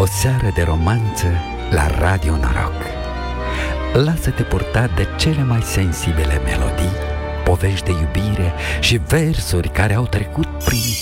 O seară de romanță la Radio Noroc. Lasă-te purta de cele mai sensibile melodii, povești de iubire și versuri care au trecut prin